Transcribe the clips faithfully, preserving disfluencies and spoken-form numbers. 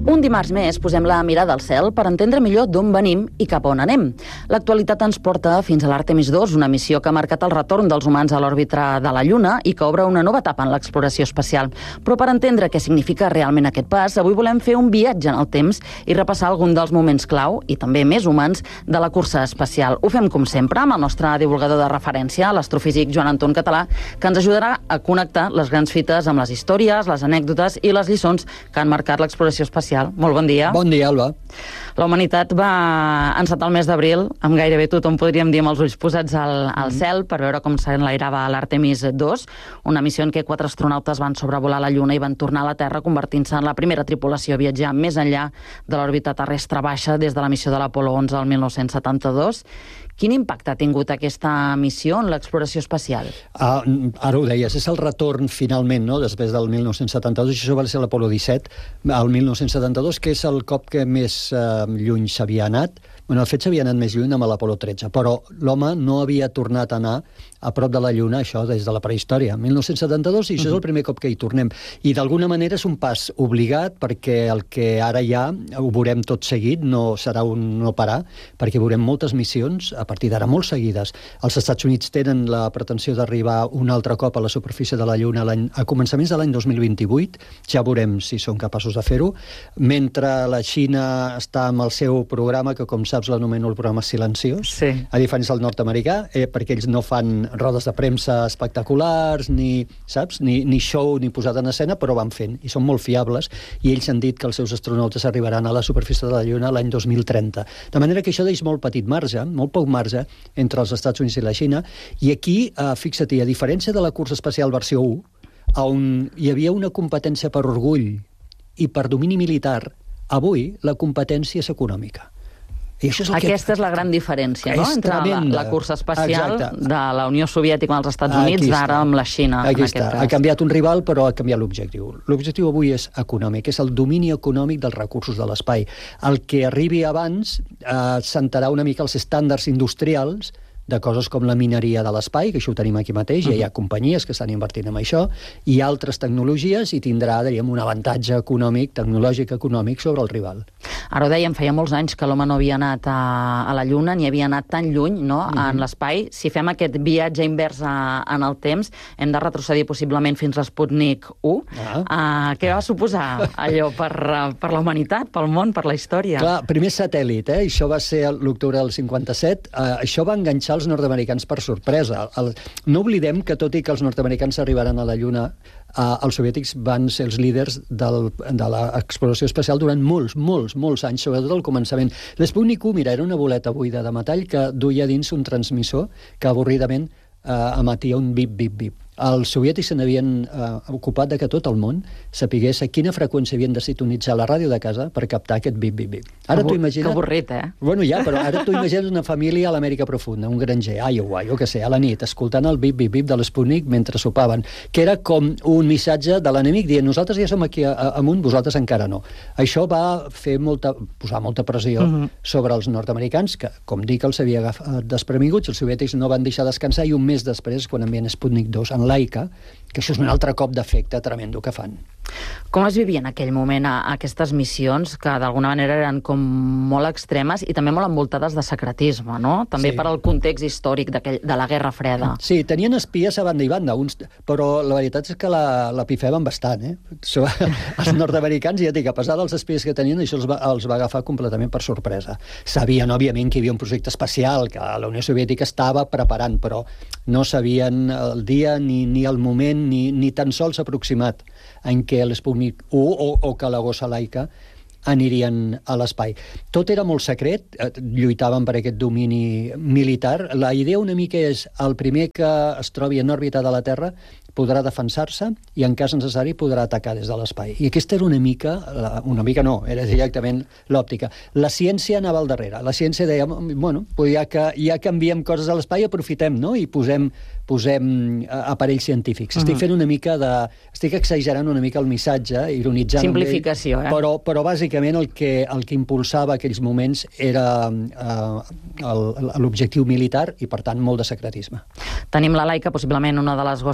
Un dimarts més posem la mirada al cel per entendre millor d'on venim i cap a on anem. L'actualitat ens porta fins a l'Àrtemis dos, una missió que ha marcat el retorn dels humans a l'òrbita de la Lluna i que obre una nova etapa en l'exploració espacial. Però per entendre què significa realment aquest pas, avui volem fer un viatge en el temps i repassar algun dels moments clau i també més humans de la cursa espacial. Ho fem, com sempre, amb el nostre divulgador de referència, l'astrofísic Joan Anton Català, que ens ajudarà a connectar les grans fites amb les històries, les anècdotes i les lliçons que han marcat l'exploració espacial. Molt bon dia. Bon dia, Alba. La humanitat va encetar el mes d'abril, amb gairebé tothom podríem dir amb els ulls posats al, al cel per veure com s'enlairava l'Àrtemis dos, una missió en què quatre astronautes van sobrevolar la Lluna i van tornar a la Terra convertint-se en la primera tripulació a viatjar més enllà de l'òrbita terrestre baixa des de la missió de l'Apolo onze al mil nou-cents setanta-dos. Quin impacte ha tingut aquesta missió en l'exploració espacial? Ah, ara ho deies, és el retorn finalment, no?, després del mil nou-cents setanta-dos, i això va ser l'Apolo disset, al mil nou-cents setanta-dos, que és el cop que més eh, lluny s'havia anat. Bueno, de fet, s'havia anat més lluny amb l'Apolo tretze, però l'home no havia tornat a anar a prop de la Lluna, això des de la prehistòria, mil nou-cents setanta-dos, i això és el primer cop que hi tornem. I d'alguna manera és un pas obligat, perquè el que ara ja ho veurem tot seguit, no serà un no parar, perquè veurem moltes missions, a partir d'ara molt seguides. Els Estats Units tenen la pretensió d'arribar un altre cop a la superfície de la Lluna a començaments de l'any dos mil vint-i-vuit, ja veurem si són capaços de fer-ho, mentre la Xina està amb el seu programa, que com saps l'anomeno el programa silenciós, sí. A diferència del nord-americà, eh, perquè ells no fan rodes de premsa espectaculars, ni, saps, ni, ni show, ni posada en escena, però van fent, i són molt fiables, i ells han dit que els seus astronautes arribaran a la superfície de la Lluna l'any dos mil trenta. De manera que això deix molt petit marge, molt poc marge, entre els Estats Units i la Xina, i aquí, eh, fixa-t'hi, a diferència de la cursa espacial versió u, on hi havia una competència per orgull i per domini militar, avui la competència és econòmica. I això és el Aquesta que... és la gran diferència, no?, entre la, la cursa espacial Exacte. de la Unió Soviètica amb els Estats Units, d'ara amb la Xina. Aquí en està. Aquest cas. Ha canviat un rival, però ha canviat l'objectiu. L'objectiu avui és econòmic, és el domini econòmic dels recursos de l'espai. El que arribi abans eh, sentarà una mica els estàndards industrials de coses com la mineria de l'espai, que això ho tenim aquí mateix, ja hi ha companyies que estan invertint en això, i altres tecnologies, i tindrà, diríem, un avantatge econòmic, tecnològic econòmic sobre el rival. Ara ho dèiem, feia molts anys que l'home no havia anat a, a la Lluna, ni havia anat tan lluny, no?, mm-hmm. en l'espai. Si fem aquest viatge invers a, en el temps, hem de retrocedir possiblement fins a Sputnik u. Ah. Uh, què va suposar allò per, per la humanitat, pel món, per la història? Clar, primer satèl·lit, eh? Això va ser l'octubre del cinquanta-set. Uh, això va enganxar els nord-americans per sorpresa. El, no oblidem que, tot i que els nord-americans arribaran a la Lluna, eh, els soviètics van ser els líders del, de l'exploració espacial durant molts, molts, molts anys, sobretot al començament. L'Sputnik u, mira, era una boleta buida de metall que duia dins un transmissor que avorridament eh, emetia un bip, bip, bip. Els soviètics se n'havien eh, ocupat de que tot el món sapigués a quina freqüència havien de sintonitzar la ràdio de casa per captar aquest bip, bip, bip. Ara t'ho imagines... Que avorrit, eh? Bueno, ja, però ara t'ho imagines una família a l'Amèrica profunda, un granger, a Iowa, jo què sé, a la nit, escoltant el bip, bip, bip de l'Sputnik mentre sopaven, que era com un missatge de l'enemic dient nosaltres ja som aquí amunt, vosaltres encara no. Això va fer molta, posar molta pressió uh-huh. sobre els nord-americans, que, com dic, els havia agafat desprevinguts, els soviètics no van deixar descansar, i un mes després, quan envien Sputnik dos en laica, que això és un altre cop d'efecte tremendo que fan. Com es vivia en aquell moment a, a aquestes missions, que d'alguna manera eren com molt extremes i també molt envoltades de secretisme, no? També sí. Per al context històric de la Guerra Freda. Sí, tenien espies a banda i banda, uns, però la veritat és que la, la pifeven bastant, eh? So, els nord-americans, ja dic, a pesar dels espies que tenien, això els va, els va agafar completament per sorpresa. Sabien, òbviament, que hi havia un projecte espacial que la Unió Soviètica estava preparant, però no sabien el dia ni, ni el moment, ni, ni tan sols aproximat en què l'Sputnik u o, o que la gossa laica anirien a l'espai. Tot era molt secret, lluitaven per aquest domini militar. La idea una mica és el primer que es trobi en òrbita de la Terra podrà defensar-se i, en cas necessari, podrà atacar des de l'espai. I aquesta era una mica, una mica no, era directament l'òptica. La ciència anava al darrere. La ciència deia, bueno, ja que, ja que enviem coses a l'espai, aprofitem, no?, i posem, posem aparells científics. Estic fent una mica de... Estic exagerant una mica el missatge, ironitzant... Simplificació, eh? Però, però bàsicament el que, el que impulsava aquells moments era eh, l'objectiu militar i, per tant, molt de secretisme. Tenim la Laika, possiblement una de les gosses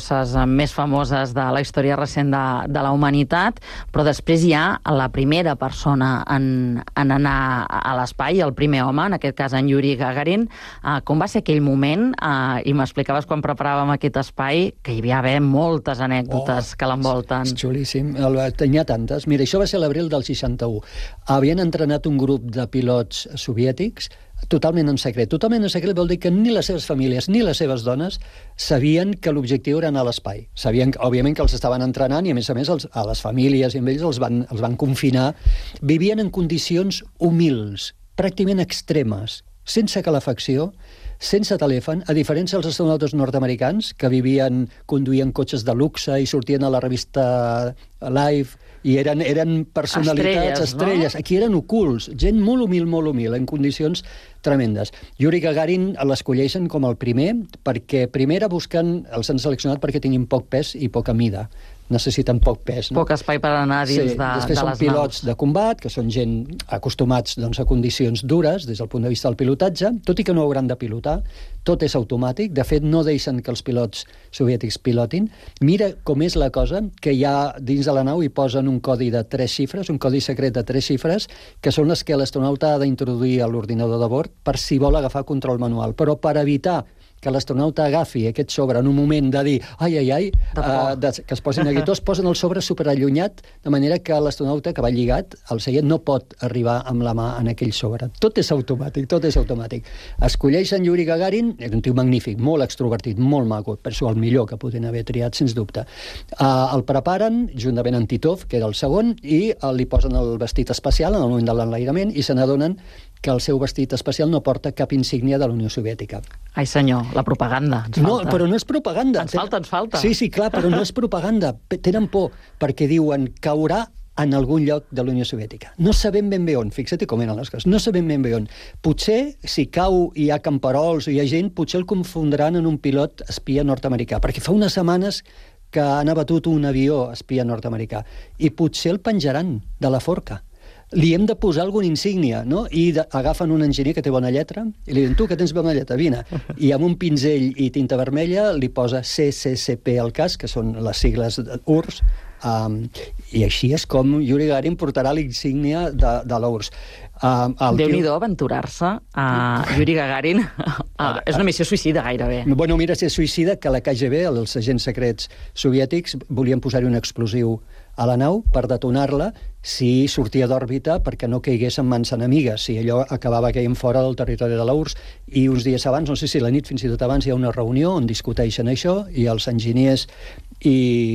més famoses de la història recent de, de la humanitat, però després hi ha la primera persona en, en anar a l'espai, el primer home, en aquest cas en Yuri Gagarin. Uh, com va ser aquell moment? Uh, I m'explicaves quan preparàvem aquest espai que hi havia haver moltes anècdotes oh, que l'envolten. És xulíssim. Tenia tantes. Mira, això va ser l'abril del seixanta-u. Havien entrenat un grup de pilots soviètics totalment en secret. Totalment en secret vol dir que ni les seves famílies ni les seves dones sabien que l'objectiu era anar a l'espai. Sabien, òbviament, que els estaven entrenant i, a més a més, els, a les famílies i amb ells els van, els van confinar. Vivien en condicions humils, pràcticament extremes, sense calefacció, sense telèfon, a diferència dels astronautes nord-americans, que vivien, conduïen cotxes de luxe i sortien a la revista Life, i eren, eren personalitats, estrelles, estrelles. No? Aquí eren ocults, gent molt humil, molt humil, en condicions tremendes. Yuri Gagarin l'escolleixen com el primer, perquè primer busquen, els han seleccionat perquè tinguin poc pes i poca mida. Necessiten poc pes. No? Poc espai per anar dins sí, de, de les naus. Després són pilots de combat, que són gent acostumats doncs, a condicions dures des del punt de vista del pilotatge, tot i que no hauran de pilotar, tot és automàtic. De fet, no deixen que els pilots soviètics pilotin. Mira com és la cosa, que ja dins de la nau hi posen un codi de tres xifres, un codi secret de tres xifres, que són les que l'astronauta ha d'introduir a l'ordinador de bord per si vol agafar control manual. Però per evitar que l'astronauta agafi aquest sobre en un moment de dir ai, ai, ai, uh, de, que es posin aquí, tots posen el sobre superallunyat, de manera que l'astronauta que va lligat al seient no pot arribar amb la mà en aquell sobre. Tot és automàtic, tot és automàtic. Escolleixen Yuri Gagarin, és un tio magnífic, molt extrovertit, molt maco, per això el millor que podien haver triat, sens dubte. Uh, el preparen, juntament amb Titov, que era el segon, i uh, li posen el vestit especial en el moment de l'enlairament i se n'adonen que el seu vestit especial no porta cap insígnia de la Unió Soviètica. Ai, senyor, la propaganda, ens no, falta. Però no és propaganda. Ens falta, ens falta. Sí, sí, clar, però no és propaganda. Tenen por, perquè diuen caurà en algun lloc de la Unió Soviètica. No sabem ben bé on, fixa't com eren les coses, no sabem ben bé on. Potser, si cau i hi ha camperols o hi ha gent, potser el confondran en un pilot espia nord-americà, perquè fa unes setmanes que han abatut un avió espia nord-americà, i potser el penjaran de la forca. Li hem de posar alguna insígnia, no? I de, agafen un enginyer que té bona lletra i li diuen, tu que tens bona lletra, vine. I amb un pinzell i tinta vermella li posa C C C P al cas, que són les sigles U R S, um, i així és com Yuri Gagarin portarà l'insígnia de, de l'U R S. Um, Déu-n'hi-do aventurar-se a Yuri Gagarin. Ah, és una missió suïcida, gairebé. Bueno, mira, si és suïcida, que la K G B, els agents secrets soviètics, volien posar-hi un explosiu a la nau per detonar-la si sortia d'òrbita perquè no caigués en mans enemigues, si allò acabava caient fora del territori de l'U R S. I uns dies abans, no sé si la nit fins i tot abans, hi ha una reunió on discuteixen això i els enginyers i,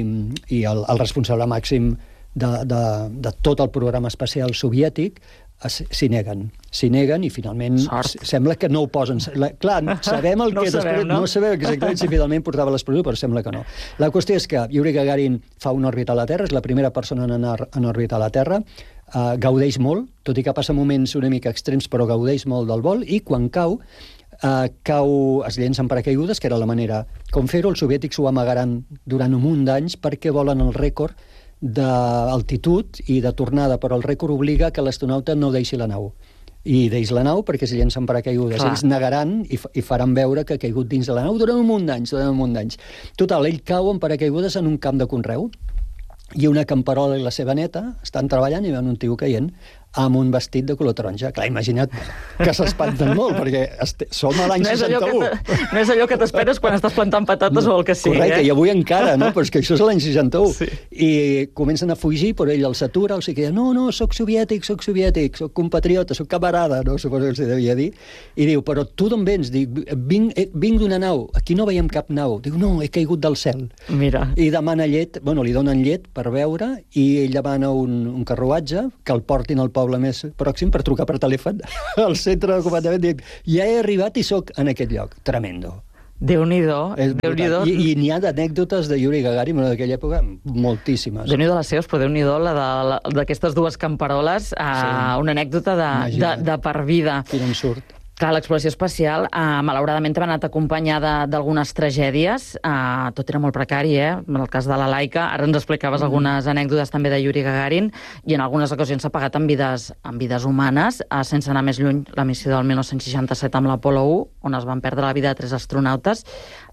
i el, el responsable màxim de, de, de tot el programa espacial soviètic s'hi neguen. S'hi neguen i finalment Sort. Sembla que no ho posen. La, clar, sabem el no que sabem, després... No? no sabem exactament si finalment portava l'explosió, però sembla que no. La qüestió és que Yuri Gagarin fa una òrbita a la Terra, és la primera persona en anar en òrbita a la Terra, uh, gaudeix molt, tot i que passa moments una mica extrems, però gaudeix molt del vol, i quan cau, uh, cau es llencen paracaigudes, que era la manera com fer-ho. Els soviètics ho amagaran durant un munt d'anys perquè volen el rècord d'altitud i de tornada, però el rècord obliga que l'astronauta no deixi la nau. I deix la nau perquè si llencen paracaigudes. Clar. Ells negaran i, i faran veure que ha caigut dins de la nau durant un munt d'anys, durant un munt d'anys. Total, ell cau amb paracaigudes en un camp de conreu i una camperola i la seva neta estan treballant i veuen un tio caient amb un vestit de color taronja. Clar, imagina't que s'espanten molt, perquè este, som a l'any no seixanta-u. No és allò que t'esperes quan estàs plantant patates no, o el que sigui. Correcte, eh? I avui encara, no? Però és que això és l'any seixanta-u. Sí. I comencen a fugir, però ell els atura, els diu, no, no, soc soviètic, soc soviètic, soc compatriota, soc camarada, no? Suposo que els devia dir. I diu, però tu d'on vens? Dic, vinc, vinc d'una nau, aquí no veiem cap nau. Diu, no, he caigut del cel. Mira. I demana llet, bueno, li donen llet per beure, i ell demana un, un carruatge que el portin al poble més pròxim per trucar per telèfon al centre de comandament dient, ja he arribat i sóc en aquest lloc. Tremendo. Déu-n'hi-do. Déu-n'hi-do. I, i n'hi ha d'anècdotes de Yuri Gagarin d'aquella època moltíssimes. Déu-n'hi-do les seves, però Déu-n'hi-do la d'aquestes dues camperoles, sí. Una anècdota de, de, de per vida. Quin ensurt. Clar, l'exploració espacial, eh, malauradament, també ha anat acompanyada d'algunes tragèdies. Eh, tot era molt precari, eh? En el cas de la Laika, ara ens explicaves mm. algunes anècdotes també de Yuri Gagarin, i en algunes ocasions s'ha pagat amb vides, amb vides humanes, eh, sense anar més lluny, la missió del dinou seixanta-set amb l'Apolo u, on es van perdre la vida de tres astronautes.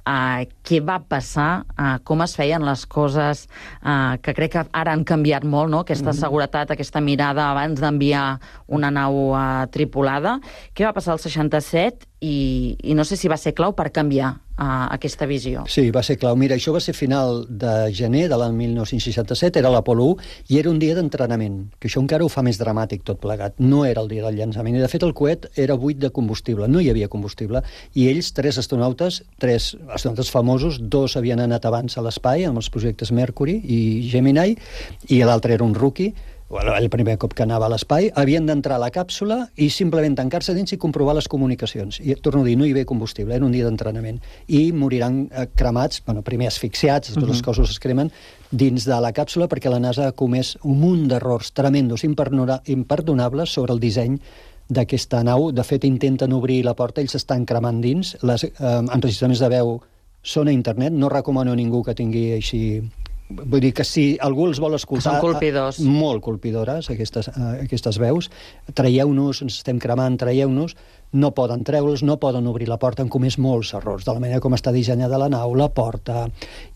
Uh, què va passar? Uh, com es feien les coses? Uh, que crec que ara han canviat molt, no? Aquesta mm-hmm. seguretat, aquesta mirada abans d'enviar una nau uh, tripulada. Què va passar al seixanta-set? I, i no sé si va ser clau per canviar uh, aquesta visió. Sí, va ser clau. Mira, això va ser final de gener de l'any mil nou-cents seixanta-set, era l'Apolo u, i era un dia d'entrenament, que això encara ho fa més dramàtic tot plegat. No era el dia del llançament, i de fet el coet era buit de combustible, no hi havia combustible, i ells, tres astronautes, tres astronautes famosos, dos havien anat abans a l'espai, amb els projectes Mercury i Gemini, i l'altre era un rookie, el primer cop que anava a l'espai, havien d'entrar a la càpsula i simplement tancar-se dins i comprovar les comunicacions. I torno a dir, no hi havia combustible, era un dia d'entrenament. I moriran cremats, bueno, primer asfixiats, tots uh-huh. els cossos es cremen, dins de la càpsula perquè la NASA ha comès un munt d'errors tremendos, imperdonables sobre el disseny d'aquesta nau. De fet, intenten obrir la porta, ells estan cremant dins, les eh, enregistraments de veu són a internet, no recomano a ningú que tingui així... Vull dir que si algú els vol escoltar... Són colpidors. Molt colpidores, aquestes, aquestes veus. Traieu-nos, ens estem cremant, traieu-nos. No poden treure'ls, no poden obrir la porta, han comès molts errors, de la manera com està dissenyada la nau, la porta...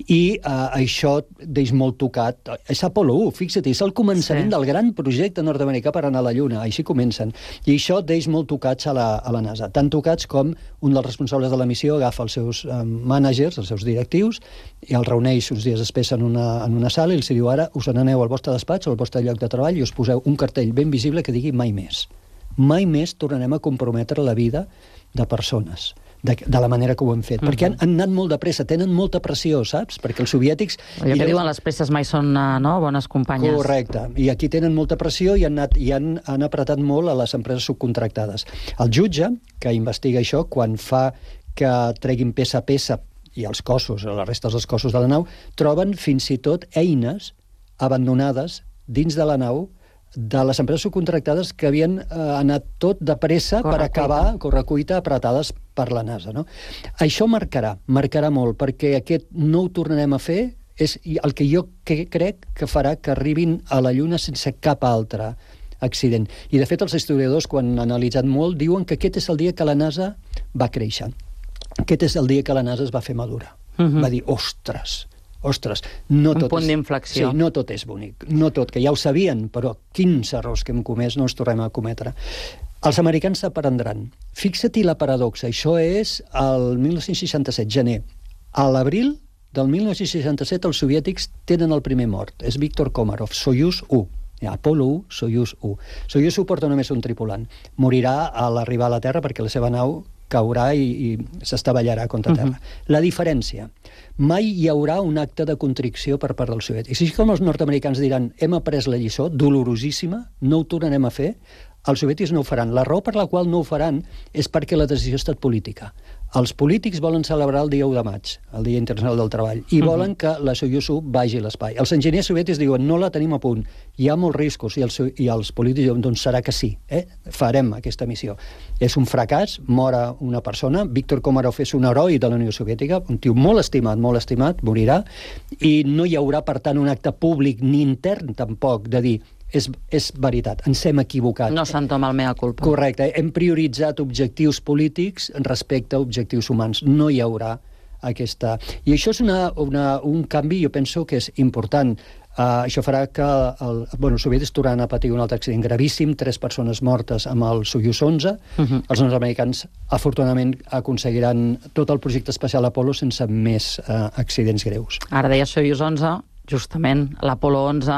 I eh, això deix molt tocat. És Apolo u, fixa't, és el començament sí. del gran projecte nord-americà per anar a la Lluna, així comencen. I això deix molt tocats a la, a la NASA, tan tocats com un dels responsables de la missió agafa els seus eh, mànagers, els seus directius, i els reuneix uns dies després en una, en una sala i els diu, ara us n'aneu al vostre despatx o al vostre lloc de treball i us poseu un cartell ben visible que digui mai més. Mai més tornarem a comprometre la vida de persones, de, de la manera que ho hem fet. Uh-huh. Perquè han, han anat molt de pressa, tenen molta pressió, saps? Perquè els soviètics... Allò que diuen, les presses mai són no, bones companyes. Correcte. I aquí tenen molta pressió i, han, anat, i han, han apretat molt a les empreses subcontractades. El jutge, que investiga això, quan fa que treguin peça a peça i els cossos, les restes dels cossos de la nau, troben fins i tot eines abandonades dins de la nau de les empreses subcontractades que havien eh, anat tot de pressa per acabar, correcuita, apretades per la NASA. No? Això marcarà, marcarà molt, perquè aquest no ho tornarem a fer, és el que jo que crec que farà que arribin a la Lluna sense cap altre accident. I, de fet, els historiadors, quan han analitzat molt, diuen que aquest és el dia que la NASA va créixer. Aquest és el dia que la NASA es va fer madura. Uh-huh. Va dir, ostres... Ostres, no tot, un punt d'inflexió. Sí, no tot és bonic. No tot, que ja ho sabien, però quins errors que hem comès no els tornem a cometre. Els americans s'aprendran. Fixa-t'hi la paradoxa. Això és el mil nou-cents seixanta-set, gener. A l'abril del mil nou-cents seixanta-set els soviètics tenen el primer mort. És Víctor Komarov, Soyuz u. Apolo u, Soyuz u. Soyuz u porta només un tripulant. Morirà a l'arribar a la Terra perquè la seva nau caurà i, i s'estavellarà contra terra. Uh-huh. La diferència, mai hi haurà un acte de contrició per part dels soviètics. Així com els nord-americans diran hem après la lliçó, dolorosíssima, no ho tornarem a fer, els soviètics no ho faran. La raó per la qual no ho faran és perquè la decisió ha estat política. Els polítics volen celebrar el dia u de maig, el Dia Internacional del Treball, i volen uh-huh. que la Soyuz u vagi a l'espai. Els enginyers soviètics diuen no la tenim a punt, hi ha molts riscos, i els, i els polítics diuen doncs serà que sí, eh? farem aquesta missió. És un fracàs, mora una persona, Víctor Komarov és un heroi de la Unió Soviètica, un tio molt estimat, molt estimat, morirà, i no hi haurà, per tant, un acte públic ni intern tampoc de dir És, és veritat, ens hem equivocat. No s'entoma el mea culpa. Correcte, hem prioritzat objectius polítics respecte a objectius humans. No hi haurà aquesta... I això és una, una, un canvi, jo penso que és important. Uh, això farà que el, bueno, els soviètics tornaran a patir un altre accident gravíssim, tres persones mortes amb el Soyuz onze. Uh-huh. Els nord-americans, afortunadament, aconseguiran tot el projecte espacial Apolo sense més uh, accidents greus. Ara deia Soyuz onze... Justament, l'Apolo onze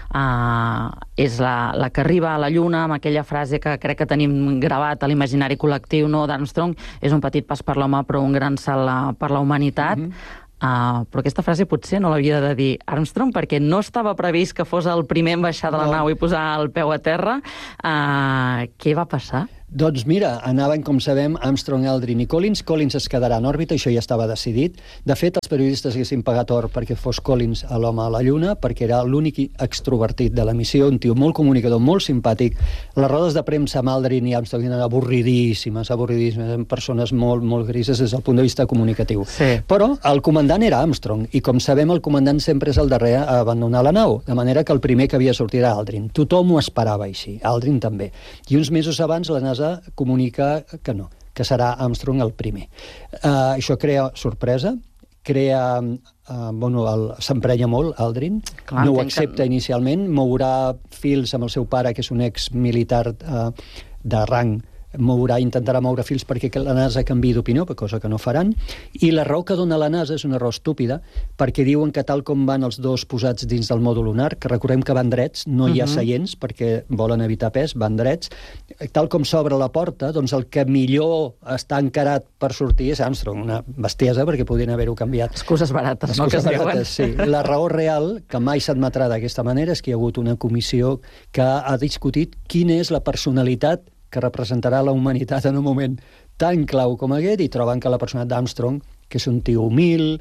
uh, és la, la que arriba a la Lluna amb aquella frase que crec que tenim gravat a l'imaginari col·lectiu, no, d'Armstrong, és un petit pas per l'home però un gran salt per la humanitat. Mm-hmm. Uh, però aquesta frase potser no l'havia de dir Armstrong perquè no estava previst que fos el primer en baixar de la no. nau i posar el peu a terra. Uh, què va passar? Doncs mira, anaven, com sabem, Armstrong, Aldrin i Collins. Collins es quedarà en òrbita, això ja estava decidit. De fet, els periodistes haguessin pagat or perquè fos Collins a l'home a la Lluna, perquè era l'únic extrovertit de la missió, un tio molt comunicador, molt simpàtic. Les rodes de premsa amb Aldrin i Armstrong eren avorridíssimes, avorridíssimes, amb persones molt, molt grises des del punt de vista comunicatiu. Sí. Però el comandant era Armstrong, i com sabem, el comandant sempre és el darrer a abandonar la nau, de manera que el primer que havia sortit era Aldrin. Tothom ho esperava així, Aldrin també. I uns mesos abans la NASA comunica que no, que serà Armstrong el primer. Uh, això crea sorpresa, crea... Uh, bueno, s'emprenya molt, Aldrin, Clar, no ho accepta que... inicialment, mourà fils amb el seu pare, que és un ex-militar uh, de rang, mourà, intentarà moure fils perquè la NASA canviï d'opinió, cosa que no faran, i la raó que dona la NASA és una raó estúpida, perquè diuen que tal com van els dos posats dins del mòdul lunar, que recordem que van drets, no hi ha uh-huh. seients, perquè volen evitar pes, van drets, tal com s'obre la porta, doncs el que millor està encarat per sortir és Armstrong, una bestiesa, perquè podien haver-ho canviat. Excuses barates, no? Excuses que es barates, sí. La raó real, que mai s'admetrà d'aquesta manera, és que hi ha hagut una comissió que ha discutit quina és la personalitat que representarà la humanitat en un moment tan clau com aquest, i troben que la persona d'Armstrong, que és un tio humil,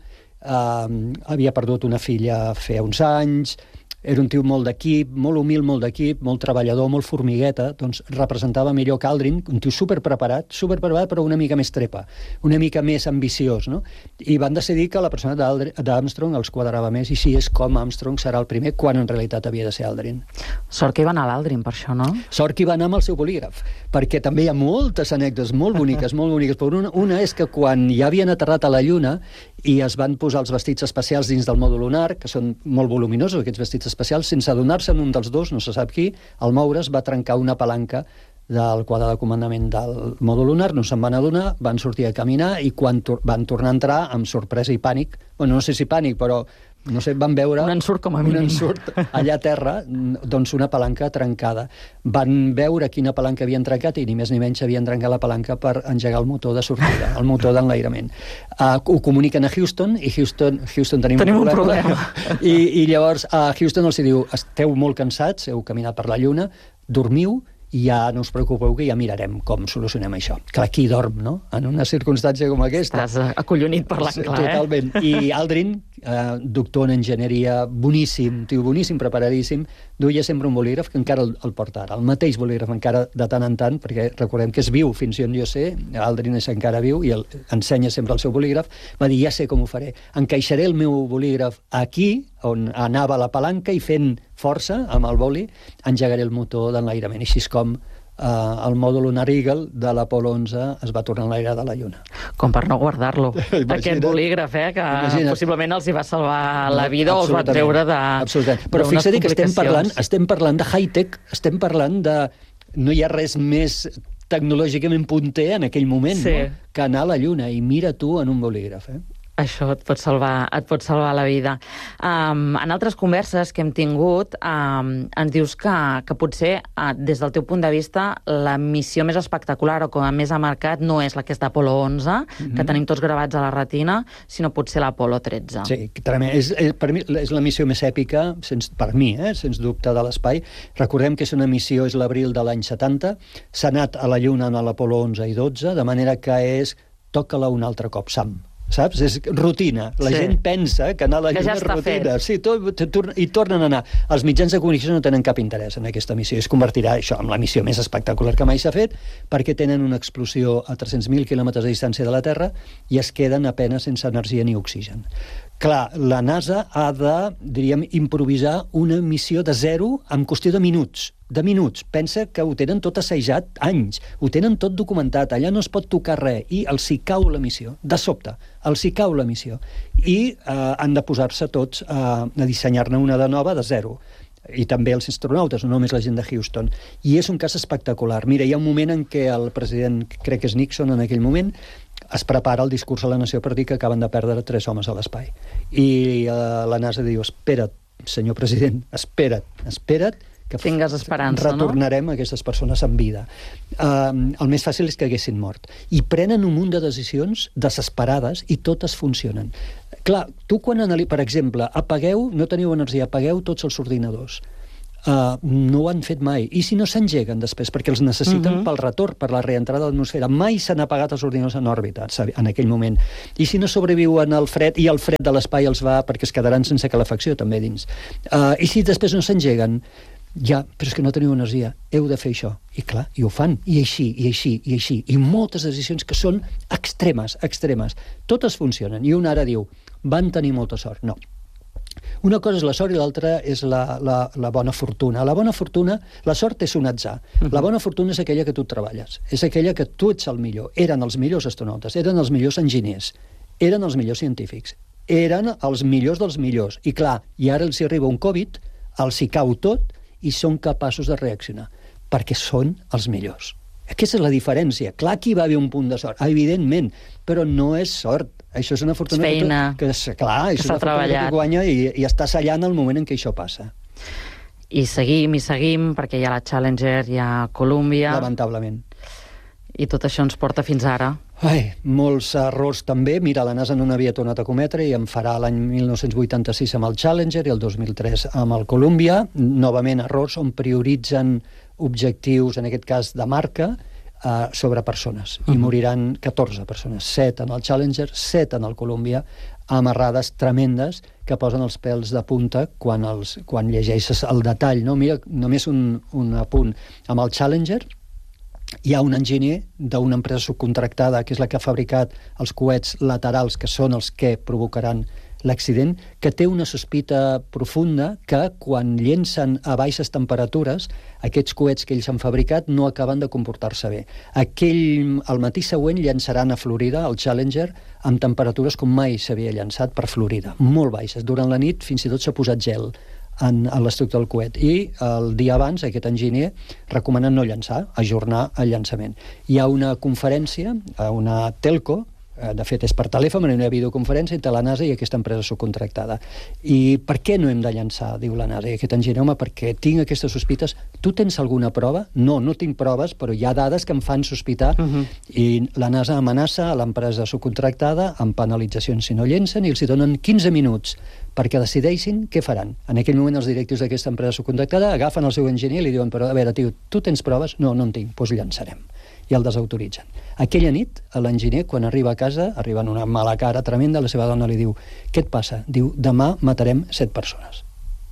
eh, havia perdut una filla fa uns anys, era un tio molt d'equip, molt humil, molt d'equip, molt treballador, molt formigueta, doncs representava millor que Aldrin, un tio superpreparat, superpreparat però una mica més trepa, una mica més ambiciós, no? I van decidir que la persona d'Armstrong els quadrava més, i així és com Armstrong serà el primer, quan en realitat havia de ser Aldrin. Sort que hi va anar l'Aldrin per això, no? Sort que hi va anar amb el seu bolígraf, perquè també hi ha moltes anècdotes molt boniques, molt boniques, però una, una és que quan ja havien aterrat a la Lluna i es van posar els vestits especials dins del mòdul lunar, que són molt voluminosos, aquests vestits especials, sense adonar-se en un dels dos, no se sap qui, al moure's va trencar una palanca del quadre de comandament del mòdul lunar, no se'n van adonar, van sortir a caminar i quan tor- van tornar a entrar amb sorpresa i pànic, bueno, no sé si pànic, però no sé, van veure... Un ensurt com a mínim. Un ensurt allà a terra, doncs una palanca trencada. Van veure quina palanca havien trencat i ni més ni menys havien trencat la palanca per engegar el motor de sortida, el motor d'enlairament. Uh, ho comuniquen a Houston i Houston, Houston tenim, tenim un problema. Un problema. I, I llavors a Houston els diu, esteu molt cansats, heu caminat per la Lluna, dormiu, i ja no us preocupeu que ja mirarem com solucionem això. Clar, qui dorm, no? En una circumstància com aquesta. Estàs acollonit parlant clar, eh? Totalment. I Aldrin, eh, doctor en enginyeria, boníssim, tio boníssim, preparadíssim, duia sempre un bolígraf que encara el, el porta ara, el mateix bolígraf, encara de tant en tant, perquè recordem que és viu fins on jo sé, Aldrin és encara viu i el, ensenya sempre el seu bolígraf, va dir, ja sé com ho faré, encaixaré el meu bolígraf aquí, on anava la palanca, i fent força amb el boli, engegaré el motor d'enlairament. I així és com eh, el mòdul lunar Eagle de l'Apolo onze es va tornar a enlairar de la Lluna. Com per no guardar-lo. Aquest bolígraf, eh, que Imagina't. possiblement els hi va salvar la vida o els va treure de... Absolutament. Però fixa't que estem parlant, estem parlant de high-tech, estem parlant de... No hi ha res més tecnològicament punter en aquell moment, sí. no? que anar a la Lluna, i mira tu en un bolígraf, eh? Això et pot salvar, et pot salvar la vida. Um, en altres converses que hem tingut, um, ens dius que, que potser, uh, des del teu punt de vista, la missió més espectacular o com a més ha marcat no és la que és d'Apolo onze, mm-hmm. que tenim tots gravats a la retina, sinó potser l'Apolo tretze. Sí, és, és, per mi és la missió més èpica, sens, per mi, eh, sens dubte, de l'espai. Recordem que és una missió, és l'abril de l'any setanta, s'ha anat a la Lluna en l'Apolo onze i dotze, de manera que és toca-la un altre cop, Sam. Saps? És rutina. La sí. gent pensa que anar a la Lluna ja és rutina. Fet. Sí, tot, tot, i tornen a anar. Els mitjans de comunicació no tenen cap interès en aquesta missió. Es convertirà això en la missió més espectacular que mai s'ha fet, perquè tenen una explosió a tres-cents mil quilòmetres de distància de la Terra i es queden a penes sense energia ni oxigen. Clar, la NASA ha de, diríem, improvisar una missió de zero en qüestió de minuts. De minuts. Pensa que ho tenen tot assajat anys. Ho tenen tot documentat. Allà no es pot tocar res. I els hi cau la missió. De sobte. Els hi cau la missió. I eh, han de posar-se tots eh, a dissenyar-ne una de nova de zero. I també els astronautes, no només la gent de Houston. I és un cas espectacular. Mira, hi ha un moment en què el president, crec que és Nixon en aquell moment, es prepara el discurs a la nació per dir que acaben de perdre tres homes a l'espai. I eh, la NASA diu, espera't, senyor president, espera't, espera't, que tingues esperança, retornarem no? a aquestes persones amb vida. Um, el més fàcil és que haguessin mort. I prenen un munt de decisions desesperades i totes funcionen. Clar, tu quan analitzes, per exemple, apagueu, no teniu energia, apagueu tots els ordinadors. Uh, no ho han fet mai. I si no s'engeguen després, perquè els necessiten uh-huh. pel retorn, per la reentrada de l'atmosfera. Mai s'han apagat els ordinadors en òrbita, en aquell moment. I si no sobreviuen al fred, i el fred de l'espai els va, perquè es quedaran sense calefacció també dins. Uh, I si després no s'engeguen, ja, però és que no teniu energia, heu de fer això. I clar, i ho fan, i així, i així, i així. I moltes decisions que són extremes, extremes. Totes funcionen. I un ara diu, van tenir molta sort. No. Una cosa és la sort i l'altra és la, la, la bona fortuna. La bona fortuna, la sort és un atzar. Uh -huh. La bona fortuna és aquella que tu treballes. És aquella que tu ets el millor. Eren els millors astronautes, eren els millors enginyers, eren els millors científics, eren els millors dels millors. I clar, i ara els hi arriba un Covid, els hi cau tot i són capaços de reaccionar, perquè són els millors. Aquesta és la diferència. Clar que hi va haver un punt de sort, evidentment, però no és sort. Això és una fortuna és feina, que, tu, que, clar, que és una fortuna que tu guanya i, i està sellant el moment en què això passa. I seguim, i seguim, perquè hi ha la Challenger, hi ha Columbia... Lamentablement. I tot això ens porta fins ara. Ai, molts errors també. Mira, la NASA no n'havia tornat a cometre i en farà l'any mil nou-cents vuitanta-sis amb el Challenger i el dos mil tres amb el Columbia. Novament errors on prioritzen objectius, en aquest cas de marca, eh, sobre persones. Uh-huh. I moriran catorze persones. set en el Challenger, set en el Columbia, amarrades tremendes que posen els pèls de punta quan, els, quan llegeixes el detall. No? Mira, només un, un apunt. Amb el Challenger hi ha un enginyer d'una empresa subcontractada, que és la que ha fabricat els coets laterals, que són els que provocaran l'accident, que té una sospita profunda que quan llencen a baixes temperatures, aquests coets que ells han fabricat no acaben de comportar-se bé. Aquell, el matí següent llançaran a Florida, el Challenger, amb temperatures com mai s'havia llançat per Florida, molt baixes. Durant la nit fins i tot s'ha posat gel en, en l'estructura del coet. I el dia abans aquest enginyer recomana no llançar, ajornar el llançament. Hi ha una conferència, una telco, de fet és per telèfon, una videoconferència entre la NASA i aquesta empresa subcontractada. I per què no hem de llançar, diu la NASA i aquest enginyer? Home, perquè tinc aquestes sospites. Tu tens alguna prova? No, no tinc proves, però hi ha dades que em fan sospitar. Uh-huh. I la NASA amenaça a l'empresa subcontractada amb penalitzacions si no llencen i els hi donen quinze minuts perquè decideixin què faran. En aquell moment els directius d'aquesta empresa subcontractada agafen el seu enginyer i li diuen, però a veure, tio, tu tens proves? No, no en tinc, doncs llançarem. I el desautoritzen. Aquella nit, l'enginyer, quan arriba a casa, arriba en una mala cara tremenda, la seva dona li diu, què et passa? Diu, demà matarem set persones.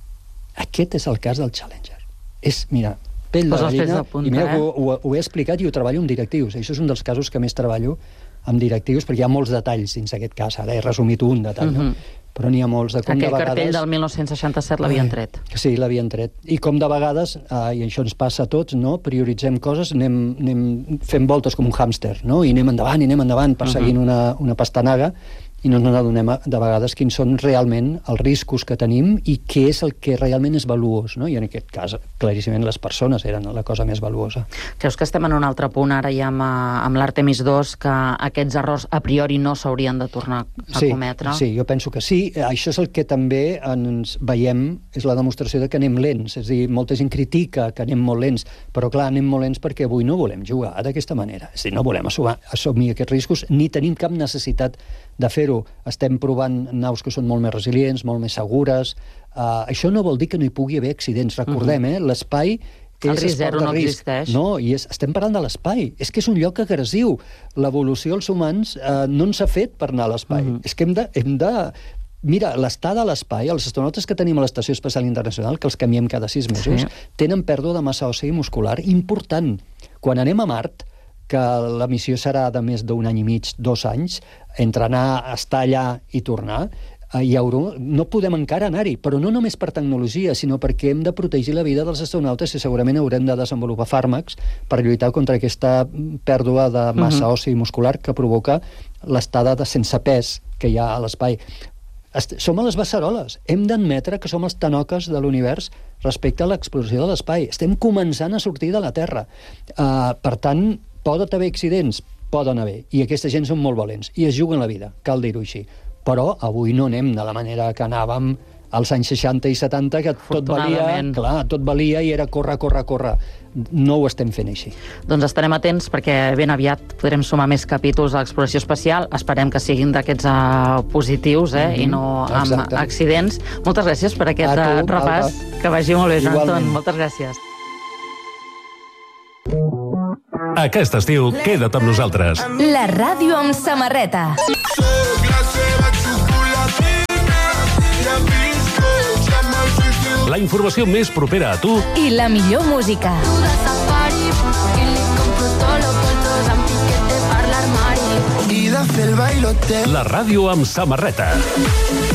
Aquest és el cas del Challenger. És, mira, pell de gallina, i mira que ho, ho, ho he explicat i ho treballo amb directius. Això és un dels casos que més treballo amb directius, perquè hi ha molts detalls dins aquest cas. Ara he resumit un detall, uh-huh. no? Però n'hi ha molts de com Aquell de vegades... cartell del mil nou-cents seixanta-set l'havien tret. Sí, l'havien tret. I com de vegades, eh, i això ens passa a tots, no? Prioritzem coses, anem, anem fent voltes com un hàmster, no? I anem endavant, i anem endavant, perseguint uh-huh. una, una pastanaga, i no ens adonem de vegades quins són realment els riscos que tenim i què és el que realment és valuós, no? I en aquest cas, claríssimament, les persones eren la cosa més valuosa. Creus que estem en un altre punt ara ja amb, amb l'Artemis dos, que aquests errors a priori no s'haurien de tornar a sí, cometre? Sí, jo penso que sí. Això és el que també ens veiem, és la demostració de que anem lents. És a dir, molta gent critica que anem molt lents, però clar, anem molt lents perquè avui no volem jugar d'aquesta manera. És a dir, no volem assumir, assumir aquests riscos, ni tenim cap necessitat de fer-ho. Estem provant naus que són molt més resilients, molt més segures. Uh, això no vol dir que no hi pugui haver accidents. Recordem, eh? L'espai el risc zero no existeix. No, i és, estem parlant de l'espai. És que és un lloc agressiu. L'evolució dels humans uh, no ens ha fet per anar a l'espai. Uh-huh. És que hem de... Hem de Mira, l'estada a l'espai, els astronautes que tenim a l'Estació Espacial Internacional, que els canviem cada sis mesos, sí. tenen pèrdua de massa òssia i muscular important. Quan anem a Mart, que la missió serà de més d'un any i mig, dos anys, entre anar, estar allà i tornar, hi haurà, no podem encara anar-hi, però no només per tecnologia, sinó perquè hem de protegir la vida dels astronautes i segurament haurem de desenvolupar fàrmacs per lluitar contra aquesta pèrdua de massa uh-huh. òssia i muscular que provoca l'estada de sense pes que hi ha a l'espai. Som a les beceroles. Hem d'admetre que som els tanoques de l'univers respecte a l'exploració de l'espai. Estem començant a sortir de la Terra. Uh, per tant, poden haver accidents? Poden haver. I aquesta gent són molt valents. I es juguen la vida, cal dir-ho així. Però avui no anem de la manera que anàvem als anys seixanta i setanta, que tot valia, clar, tot valia i era córrer, córrer, córrer. No ho estem fent així. Doncs estarem atents perquè ben aviat podrem sumar més capítols a l'exploració espacial. Esperem que siguin d'aquests uh, positius eh, mm-hmm. i no amb Exacte. accidents. Moltes gràcies per aquest tu, uh, repàs. Alba. Que vagi molt bé, Joan Anton. Moltes gràcies. Aquest estiu, queda't amb nosaltres. La ràdio amb samarreta. La informació més propera a tu i la millor música. La ràdio amb samarreta.